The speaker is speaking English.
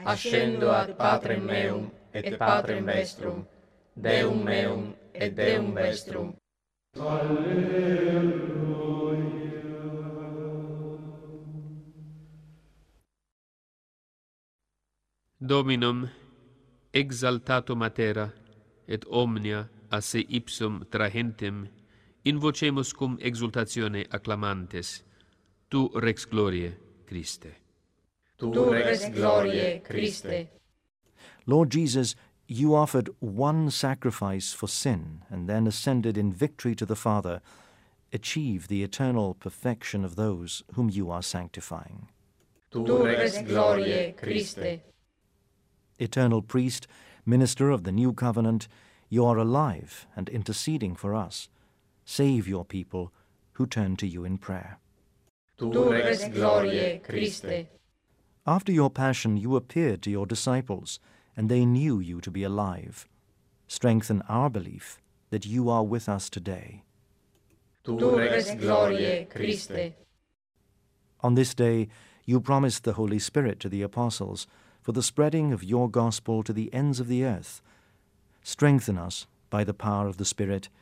ascendo ad Patrem meum et Patrem vestrum, Deum meum et Deum vestrum. Dominum exaltato matera et omnia a se ipsum trahentem invocemus cum exultatione acclamantes, tu rex gloriae Christe. Tu rex gloriae Christe. Lord Jesus, you offered one sacrifice for sin and then ascended in victory to the Father. Achieve the eternal perfection of those whom you are sanctifying. Tu rex gloriae Christe. Eternal Priest, Minister of the New Covenant, you are alive and interceding for us. Save your people who turn to you in prayer. Tu rex gloriae Christe. After your passion you appeared to your disciples, and they knew you to be alive. Strengthen our belief that you are with us today. Tu rex gloriae Christe. On this day you promised the Holy Spirit to the apostles for the spreading of your gospel to the ends of the earth. Strengthen us by the power of the Spirit,